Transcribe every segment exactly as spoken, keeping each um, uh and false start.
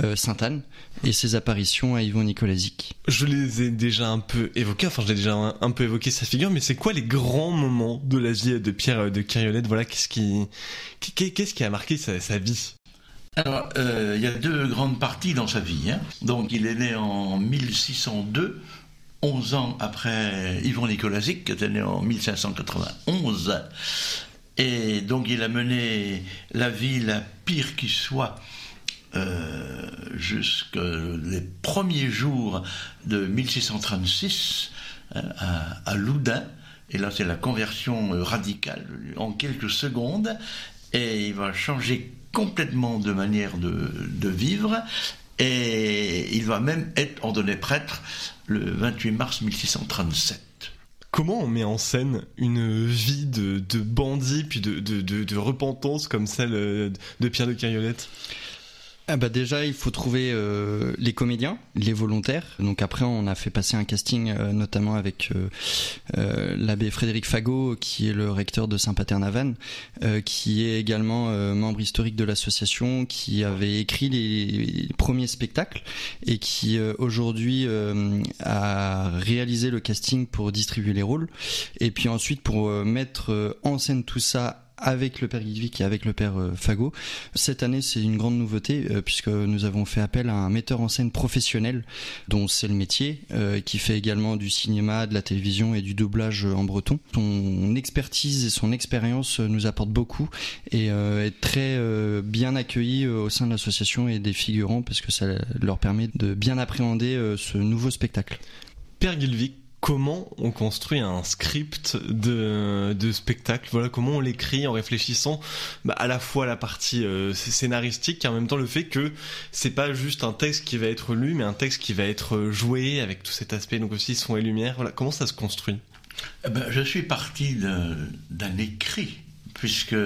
euh, Sainte-Anne et ses apparitions à Yvon Nikolasic. Je les ai déjà un peu évoqués, enfin j'ai déjà un, un peu évoqué sa figure, mais c'est quoi les grands moments de la vie de Pierre de Kériolette? Voilà, qu'est-ce qui, qu'est-ce qui a marqué sa, sa vie? Alors, euh, il y a deux grandes parties dans sa vie. Hein. Donc, il est né en mille six cent deux, onze ans après Yvon Nikolasic, qui était né en mille cinq cent quatre-vingt-onze. Et donc, il a mené la vie la pire qui soit euh, jusqu'aux les premiers jours de mille six cent trente-six hein, à, à Loudun. Et là, c'est la conversion radicale en quelques secondes. Et il va changer complètement de manière de, de vivre, et il va même être ordonné prêtre le vingt-huit mars mille six cent trente-sept. Comment on met en scène une vie de, de bandit puis de, de, de, de repentance comme celle de Pierre de Kériolette? Ah bah déjà, il faut trouver euh, les comédiens, les volontaires. Donc après, on a fait passer un casting, euh, notamment avec euh, euh, l'abbé Frédéric Fagot, qui est le recteur de Saint-Pater-Navanne, euh, qui est également euh, membre historique de l'association, qui avait écrit les, les premiers spectacles et qui euh, aujourd'hui euh, a réalisé le casting pour distribuer les rôles. Et puis ensuite, pour euh, mettre euh, en scène tout ça avec le père Guidvic et avec le père euh, Fagot. Cette année, c'est une grande nouveauté euh, puisque nous avons fait appel à un metteur en scène professionnel dont c'est le métier, euh, qui fait également du cinéma, de la télévision et du doublage en breton. Son expertise et son expérience nous apportent beaucoup et euh, est très euh, bien accueilli au sein de l'association et des figurants parce que ça leur permet de bien appréhender euh, ce nouveau spectacle. Père Guidvic, comment on construit un script de, de spectacle? Voilà, comment on l'écrit en réfléchissant bah, à la fois à la partie euh, scénaristique et en même temps le fait que c'est pas juste un texte qui va être lu, mais un texte qui va être joué avec tout cet aspect, donc aussi son et lumière. Voilà, comment ça se construit? Eh ben, je suis parti d'un, d'un écrit, puisque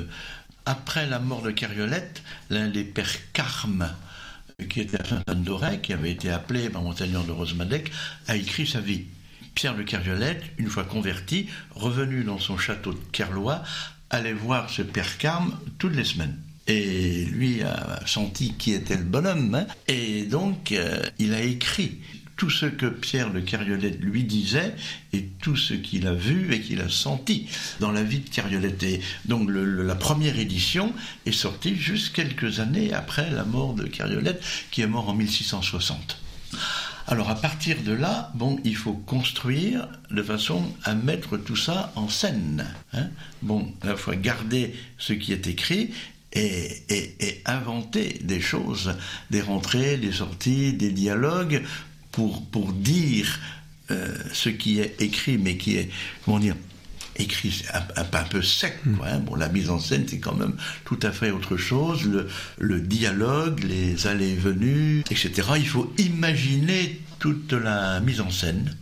après la mort de Kériolette, l'un des pères Carmes, qui était à Sainte-Anne-d'Auray, qui avait été appelé par Monseigneur de Rosmadec, a écrit sa vie. Pierre de Kériolette, une fois converti, revenu dans son château de Kerlois, allait voir ce père Carme toutes les semaines. Et lui a senti qui était le bonhomme. Hein, et donc, euh, il a écrit tout ce que Pierre de Kériolette lui disait et tout ce qu'il a vu et qu'il a senti dans la vie de Kériolette. Et donc, le, le, la première édition est sortie juste quelques années après la mort de Kériolette, qui est mort en mille six cent soixante. Alors à partir de là, bon, il faut construire de façon à mettre tout ça en scène. Hein. Bon, à la fois garder ce qui est écrit et, et, et inventer des choses, des rentrées, des sorties, des dialogues pour, pour dire euh, ce qui est écrit, mais qui est, comment dire, écrit un, un, un peu sec, quoi, hein. Bon, la mise en scène, c'est quand même tout à fait autre chose. Le, le dialogue, les allées et venues, et cetera. Il faut imaginer toute la mise en scène.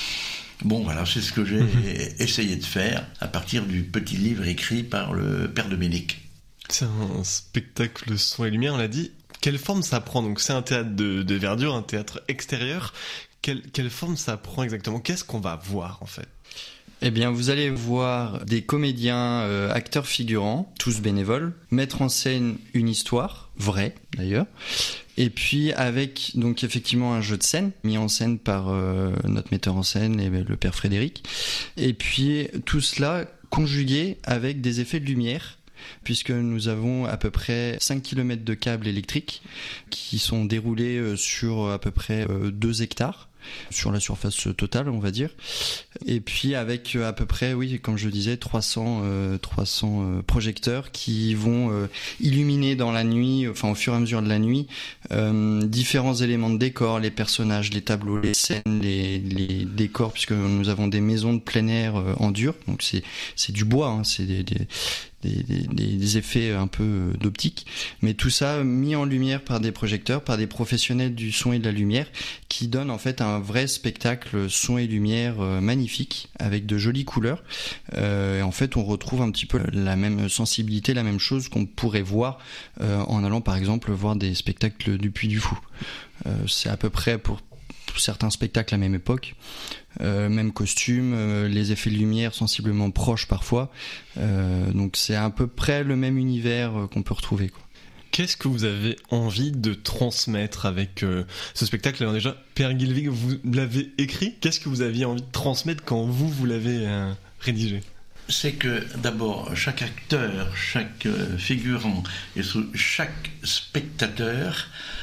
Bon, voilà, c'est ce que j'ai mmh. essayé de faire à partir du petit livre écrit par le père Dominique. C'est un spectacle son et lumière, on l'a dit. Quelle forme ça prend? Donc c'est un théâtre de, de verdure, un théâtre extérieur. Quelle, quelle forme ça prend exactement? Qu'est-ce qu'on va voir en fait? Eh bien, vous allez voir des comédiens, euh, acteurs figurants, tous bénévoles, mettre en scène une histoire, vraie d'ailleurs, et puis avec donc effectivement un jeu de scène, mis en scène par euh, notre metteur en scène, et, le père Frédéric, et puis tout cela conjugué avec des effets de lumière, puisque nous avons à peu près cinq kilomètres de câbles électriques qui sont déroulés sur à peu près deux hectares. Sur la surface totale, on va dire. Et puis avec à peu près, oui, comme je disais, trois cents, euh, trois cents euh, projecteurs qui vont euh, illuminer dans la nuit, enfin au fur et à mesure de la nuit, euh, différents éléments de décor, les personnages, les tableaux, les scènes, les, les décors, puisque nous avons des maisons de plein air euh, en dur, donc c'est, c'est du bois, hein, c'est des, des Des, des, des effets un peu d'optique, mais tout ça mis en lumière par des projecteurs, par des professionnels du son et de la lumière, qui donnent en fait un vrai spectacle son et lumière euh, magnifique, avec de jolies couleurs. Euh, et en fait, on retrouve un petit peu la même sensibilité, la même chose qu'on pourrait voir euh, en allant par exemple voir des spectacles du Puy du Fou. Euh, c'est à peu près pour certains spectacles à la même époque, euh, même costume, euh, les effets de lumière sensiblement proches parfois, euh, donc c'est à peu près le même univers euh, qu'on peut retrouver, quoi. Qu'est-ce que vous avez envie de transmettre avec euh, ce spectacle? Alors déjà, Père Guilvig, vous l'avez écrit. Qu'est-ce que vous aviez envie de transmettre quand vous, vous l'avez euh, rédigé? C'est que d'abord, chaque acteur, chaque euh, figurant et chaque spectateur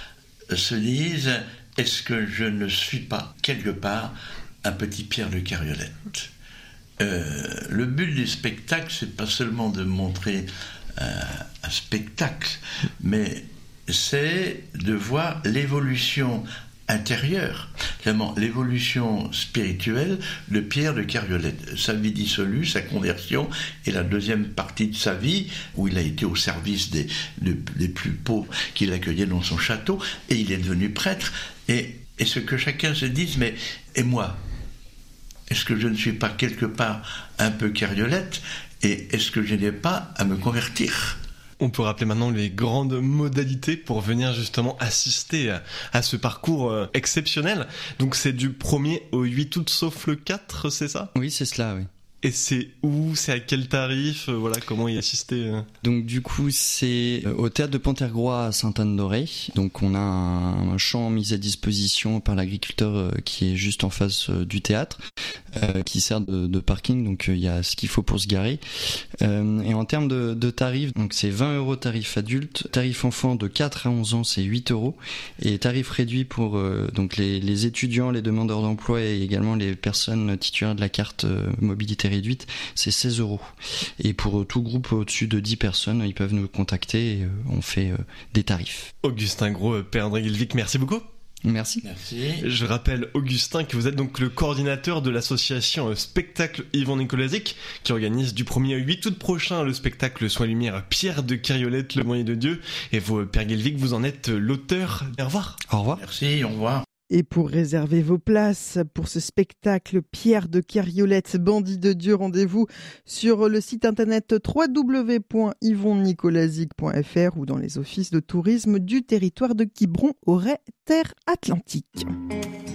se disent: est-ce que je ne suis pas quelque part un petit Pierre de Cariolette? euh, Le but du spectacle, c'est pas seulement de montrer un, un spectacle, mais c'est de voir l'évolution intérieure, vraiment l'évolution spirituelle de Pierre de Cariolette, sa vie dissolue, sa conversion et la deuxième partie de sa vie où il a été au service des, de, des plus pauvres qu'il accueillait dans son château, et il est devenu prêtre. Et, et ce que chacun se dise, mais et moi, est-ce que je ne suis pas quelque part un peu Cariolette, et est-ce que je n'ai pas à me convertir? On peut rappeler maintenant les grandes modalités pour venir justement assister à, à ce parcours euh, exceptionnel. Donc c'est du premier au huit août sauf le quatre, c'est ça? Oui, c'est cela, oui. Et c'est où? C'est à quel tarif? Voilà, comment y assister? euh Donc du coup, c'est au théâtre de Pantergrois à Sainte-Anne-d'Auray. Donc on a un, un champ mis à disposition par l'agriculteur euh, qui est juste en face euh, du théâtre, euh, qui sert de, de parking. Donc il euh, y a ce qu'il faut pour se garer. Euh, et en termes de, de tarifs, donc c'est vingt euros tarif adulte, tarif enfant de quatre à onze ans c'est huit euros, et tarif réduit pour euh, donc les, les étudiants, les demandeurs d'emploi et également les personnes titulaires de la carte euh, mobilité réduite, c'est seize euros. Et pour tout groupe au-dessus de dix personnes, ils peuvent nous contacter et euh, on fait euh, des tarifs. Augustin Gros, Père André Guilvig, merci beaucoup. Merci. Merci. Je rappelle, Augustin, que vous êtes donc le coordinateur de l'association Spectacle Yvon Nicolazic, qui organise du premier au huit août prochain le spectacle Soins Lumière Pierre de Cariolette, le moyen de Dieu. Et vous, Père Guilvig, vous en êtes l'auteur. Au revoir. Au revoir. Merci, au revoir. Et pour réserver vos places pour ce spectacle Pierre de Cariolette, bandit de Dieu, rendez-vous sur le site internet w w w point yvon nicolazic point f r ou dans les offices de tourisme du territoire de Quiberon, Auray, Terre Atlantique.